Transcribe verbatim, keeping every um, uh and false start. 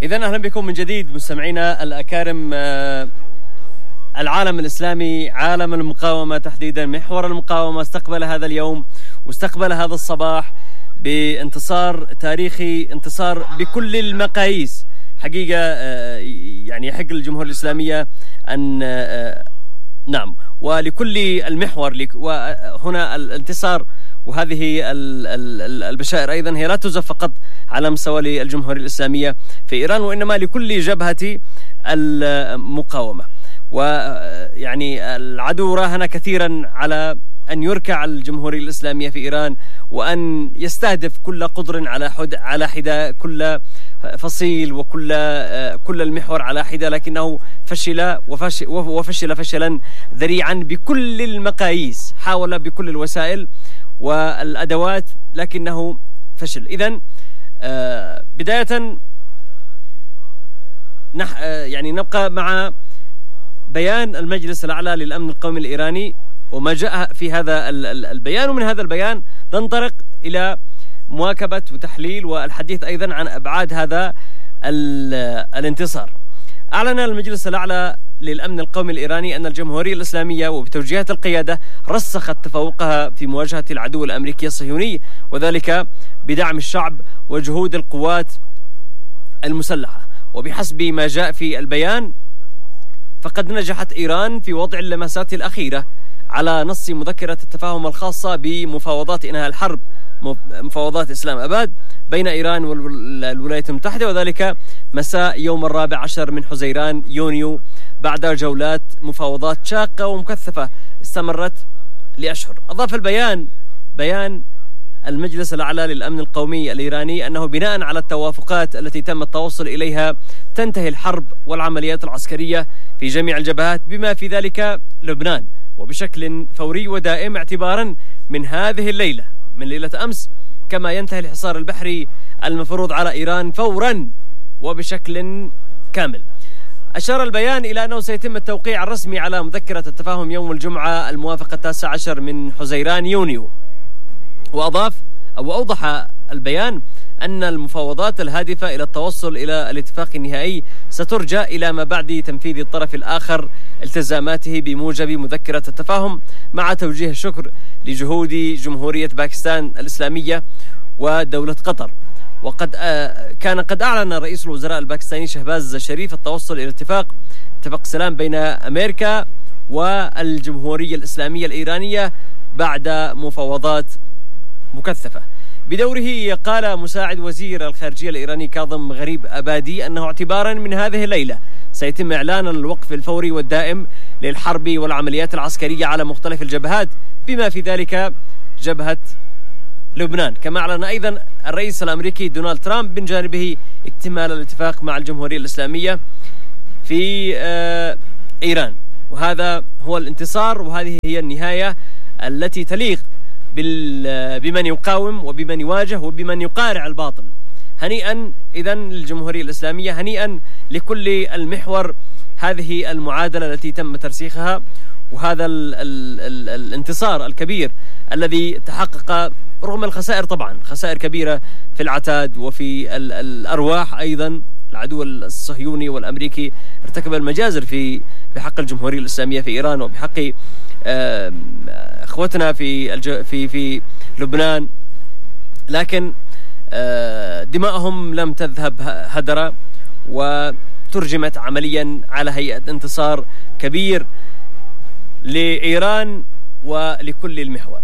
إذن أهلا بكم من جديد مستمعينا الأكارم. العالم الإسلامي، عالم المقاومة تحديدا، محور المقاومة استقبل هذا اليوم واستقبل هذا الصباح بانتصار تاريخي، انتصار بكل المقاييس حقيقة. يعني يحق للجمهورية الإسلامية أن نعم ولكل المحور، وهنا الانتصار وهذه البشائر أيضا هي لا تزف فقط على مستوى الجمهورية الإسلامية في إيران، وإنما لكل جبهة المقاومة. ويعني العدو راهن كثيرا على أن يركع الجمهورية الإسلامية في إيران، وأن يستهدف كل قدر على حد على حدة، كل فصيل وكل كل المحور على حدة، لكنه فشل وفشل, وفشل فشلا ذريعا بكل المقاييس. حاول بكل الوسائل والأدوات لكنه فشل. إذن بداية نح يعني نبقى مع بيان المجلس الأعلى للأمن القومي الإيراني وما جاء في هذا البيان، ومن هذا البيان ننطلق إلى مواكبة وتحليل والحديث أيضا عن أبعاد هذا الانتصار. أعلن المجلس الأعلى للأمن القومي الإيراني أن الجمهورية الإسلامية وبتوجيهات القيادة رسخت تفوقها في مواجهة العدو الأمريكي الصهيوني، وذلك بدعم الشعب وجهود القوات المسلحة. وبحسب ما جاء في البيان فقد نجحت إيران في وضع اللمسات الأخيرة على نص مذكرة التفاهم الخاصة بمفاوضات إنهاء الحرب، مفاوضات إسلام أباد بين إيران والولايات المتحدة، وذلك مساء يوم الرابع عشر من حزيران يونيو بعد جولات مفاوضات شاقة ومكثفة استمرت لأشهر. أضاف البيان بيان المجلس الأعلى للأمن القومي الإيراني أنه بناء على التوافقات التي تم التوصل إليها تنتهي الحرب والعمليات العسكرية في جميع الجبهات بما في ذلك لبنان، وبشكل فوري ودائم اعتبارا من هذه الليلة، من ليلة أمس، كما ينتهي الحصار البحري المفروض على إيران فورا وبشكل كامل. أشار البيان إلى أنه سيتم التوقيع الرسمي على مذكرة التفاهم يوم الجمعة الموافق التاسع عشر من حزيران يونيو. وأضاف أو أوضح البيان أن المفاوضات الهادفة إلى التوصل إلى الاتفاق النهائي سترجى إلى ما بعد تنفيذ الطرف الآخر التزاماته بموجب مذكرة التفاهم، مع توجيه الشكر لجهود جمهورية باكستان الإسلامية ودولة قطر. وقد كان قد أعلن رئيس الوزراء الباكستاني شهباز شريف التوصل إلى اتفاق اتفاق سلام بين أمريكا والجمهورية الإسلامية الإيرانية بعد مفاوضات مكثفة. بدوره قال مساعد وزير الخارجية الإيراني كاظم غريب أبادي أنه اعتبارا من هذه الليلة سيتم إعلان الوقف الفوري والدائم للحرب والعمليات العسكرية على مختلف الجبهات بما في ذلك جبهة لبنان. كما أعلن أيضا الرئيس الأمريكي دونالد ترامب من جانبه اكتمال الاتفاق مع الجمهورية الإسلامية في إيران. وهذا هو الانتصار، وهذه هي النهاية التي تليق بمن يقاوم وبمن يواجه وبمن يقارع الباطل. هنيئا إذن للجمهورية الإسلامية، هنيئا لكل المحور. هذه المعادلة التي تم ترسيخها، وهذا ال ال ال الانتصار الكبير الذي تحقق رغم الخسائر، طبعا خسائر كبيرة في العتاد وفي ال الأرواح. أيضا العدو الصهيوني والأمريكي ارتكب المجازر في بحق الجمهورية الإسلامية في إيران وبحق اخوتنا في في في لبنان، لكن دماءهم لم تذهب هدرا، وترجمت عمليا على هيئة انتصار كبير لإيران ولكل المحور.